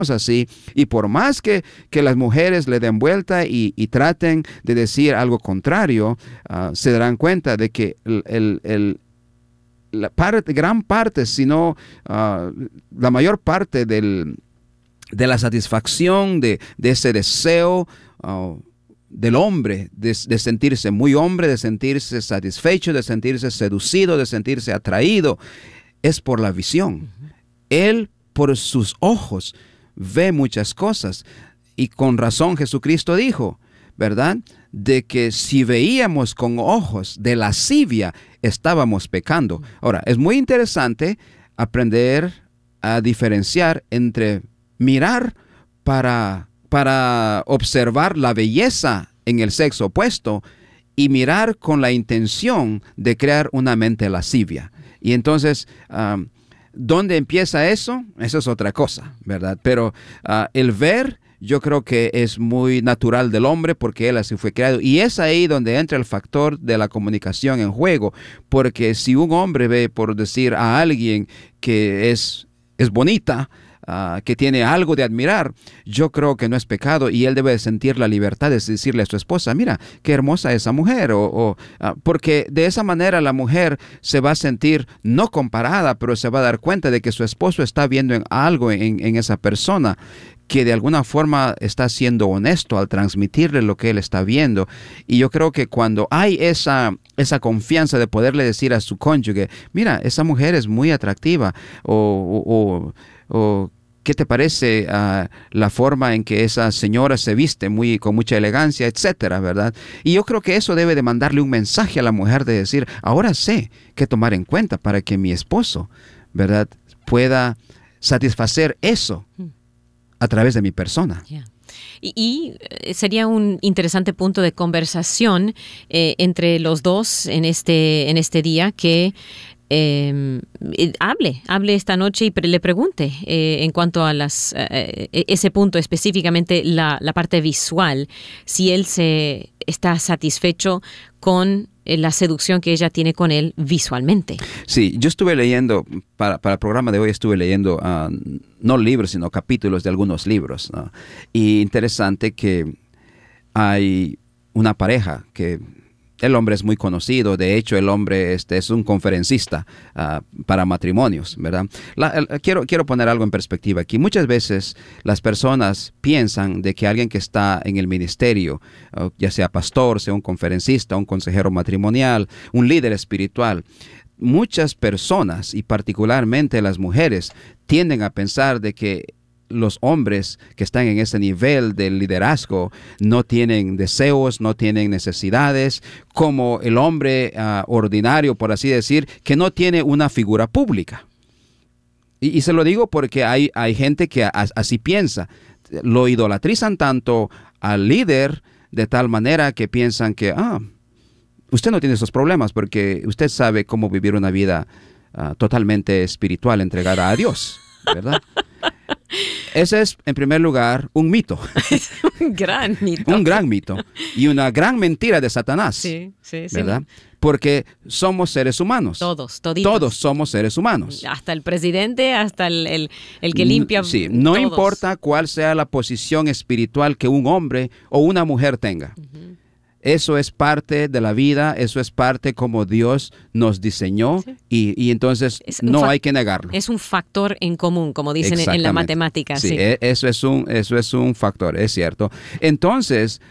así, y por más que las mujeres le den vuelta y traten de decir algo contrario, se darán cuenta de que gran parte, si no la mayor parte de la satisfacción de ese deseo del hombre, de sentirse muy hombre, de sentirse satisfecho, de sentirse seducido, de sentirse atraído, es por la visión. Él, por sus ojos, ve muchas cosas, y con razón Jesucristo dijo, ¿verdad?, de que si veíamos con ojos de lascivia, estábamos pecando. Ahora, es muy interesante aprender a diferenciar entre mirar para observar la belleza en el sexo opuesto y mirar con la intención de crear una mente lascivia. Y entonces, ¿dónde empieza eso? Eso es otra cosa, ¿verdad? Pero el ver, yo creo que es muy natural del hombre porque él así fue creado. Y es ahí donde entra el factor de la comunicación en juego. Porque si un hombre ve, por decir, a alguien que es bonita, que tiene algo de admirar, yo creo que no es pecado y él debe sentir la libertad de decirle a su esposa, mira, qué hermosa esa mujer, porque de esa manera la mujer se va a sentir no comparada, pero se va a dar cuenta de que su esposo está viendo algo en esa persona que de alguna forma está siendo honesto al transmitirle lo que él está viendo. Y yo creo que cuando hay esa confianza de poderle decir a su cónyuge, mira, esa mujer es muy atractiva, o ¿qué te parece la forma en que esa señora se viste con mucha elegancia, etcétera, ¿verdad? Y yo creo que eso debe de mandarle un mensaje a la mujer de decir, ahora sé qué tomar en cuenta para que mi esposo, ¿verdad?, pueda satisfacer eso a través de mi persona. Yeah. Y sería un interesante punto de conversación entre los dos en este día que hable esta noche y le pregunte en cuanto a ese punto específicamente, la parte visual, si él se está satisfecho con la seducción que ella tiene con él visualmente. Sí, yo estuve leyendo, para el programa de hoy estuve leyendo no libros, sino capítulos de algunos libros, ¿no? Y interesante que hay una pareja que el hombre es muy conocido, de hecho el hombre es un conferencista para matrimonios, ¿verdad? Quiero poner algo en perspectiva aquí. Muchas veces las personas piensan de que alguien que está en el ministerio, ya sea pastor, sea un conferencista, un consejero matrimonial, un líder espiritual, muchas personas, y particularmente las mujeres, tienden a pensar de que los hombres que están en ese nivel de liderazgo no tienen deseos, no tienen necesidades, como el hombre ordinario, por así decir, que no tiene una figura pública. Y se lo digo porque hay gente que así piensa. Lo idolatrizan tanto al líder de tal manera que piensan que usted no tiene esos problemas porque usted sabe cómo vivir una vida totalmente espiritual, entregada a Dios, ¿verdad? Ese es, en primer lugar, un mito. Un gran mito. Un gran mito. Y una gran mentira de Satanás. Sí, ¿verdad? Porque somos seres humanos. Todos somos seres humanos. Hasta el presidente, hasta el que limpia. Sí, no todos. importa cuál sea la posición espiritual que un hombre o una mujer tenga. Uh-huh. Eso es parte de la vida, eso es parte como Dios nos diseñó, sí. y entonces no hay que negarlo. Es un factor en común, como dicen en la matemática. Sí, eso es un factor, es cierto. Entonces,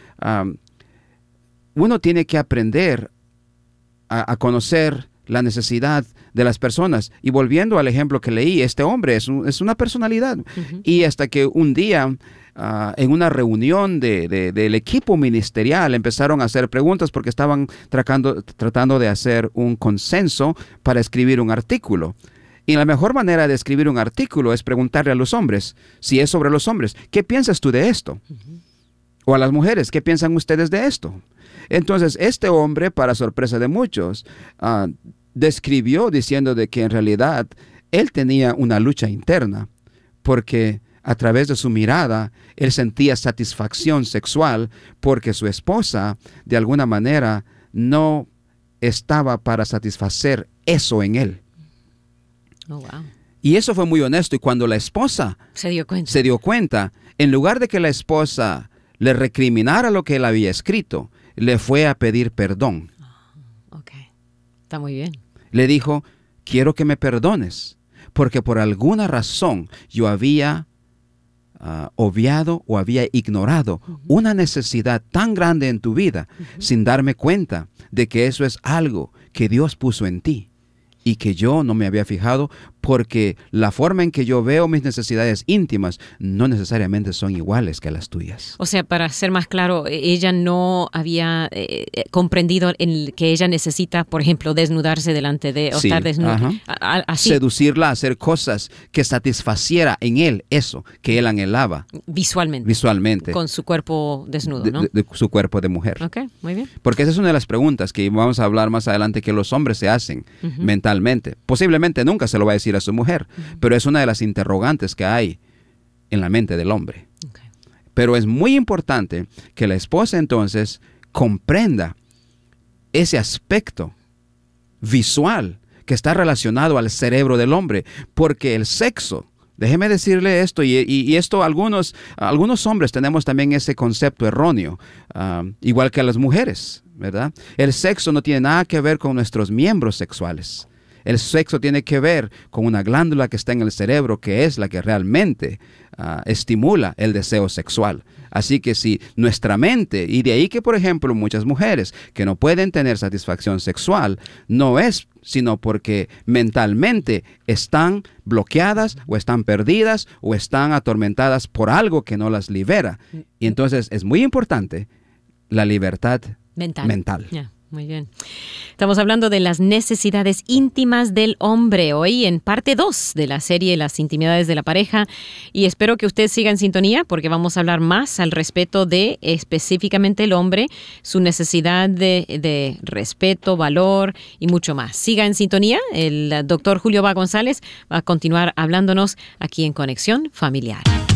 uno tiene que aprender a conocer la necesidad de las personas. Y volviendo al ejemplo que leí, este hombre es una personalidad. Uh-huh. Y hasta que un día, en una reunión del equipo ministerial, empezaron a hacer preguntas porque estaban tratando de hacer un consenso para escribir un artículo. Y la mejor manera de escribir un artículo es preguntarle a los hombres, si es sobre los hombres, ¿qué piensas tú de esto? Uh-huh. O a las mujeres, ¿qué piensan ustedes de esto? Entonces, este hombre, para sorpresa de muchos, describió diciendo de que en realidad él tenía una lucha interna, porque a través de su mirada, él sentía satisfacción sexual porque su esposa, de alguna manera, no estaba para satisfacer eso en él. Oh, wow. Y eso fue muy honesto. Y cuando la esposa Se dio cuenta, en lugar de que la esposa le recriminara lo que él había escrito, le fue a pedir perdón. Ok, está muy bien. Le dijo, quiero que me perdones, porque por alguna razón yo había obviado o había ignorado una necesidad tan grande en tu vida sin darme cuenta de que eso es algo que Dios puso en ti y que yo no me había fijado, porque la forma en que yo veo mis necesidades íntimas no necesariamente son iguales que las tuyas. O sea, para ser más claro, ella no había comprendido que ella necesita, por ejemplo, desnudarse delante de, o Sí, estar desnuda. Así, seducirla a hacer cosas que satisfaciera en él eso que él anhelaba visualmente. Con su cuerpo desnudo, ¿no? de su cuerpo de mujer. Ok, muy bien. Porque esa es una de las preguntas que vamos a hablar más adelante que los hombres se hacen mentalmente. Posiblemente nunca se lo va a decir a su mujer, pero es una de las interrogantes que hay en la mente del hombre. Okay. Pero es muy importante que la esposa entonces comprenda ese aspecto visual que está relacionado al cerebro del hombre, porque el sexo, déjeme decirle esto, y esto algunos hombres tenemos también ese concepto erróneo, igual que a las mujeres, ¿verdad? El sexo no tiene nada que ver con nuestros miembros sexuales. El sexo tiene que ver con una glándula que está en el cerebro, que es la que realmente estimula el deseo sexual. Así que si nuestra mente, y de ahí que por ejemplo muchas mujeres que no pueden tener satisfacción sexual, no es sino porque mentalmente están bloqueadas o están perdidas o están atormentadas por algo que no las libera. Y entonces es muy importante la libertad mental. Yeah. Muy bien. Estamos hablando de las necesidades íntimas del hombre hoy en parte 2 de la serie Las intimidades de la pareja, y espero que usted siga en sintonía porque vamos a hablar más al respecto de específicamente el hombre, su necesidad de respeto, valor y mucho más. Siga en sintonía. El doctor Julio Bá González va a continuar hablándonos aquí en Conexión Familiar.